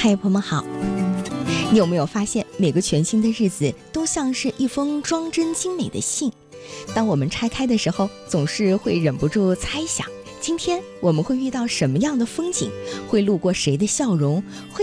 嗨，朋友们好。你有没有发现，每个全新的日子都像是一封装帧精美的信？当我们拆开的时候，总是会忍不住猜想，今天我们会遇到什么样的风景？会路过谁的笑容？会